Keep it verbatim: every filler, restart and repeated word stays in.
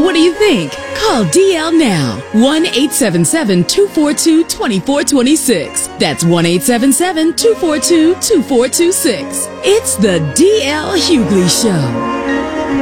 What do you think? Call D L now. one eight seven seven, two four two, two four two six. That's one eight seven seven, two four two, two four two six. It's the D L Hughley Show.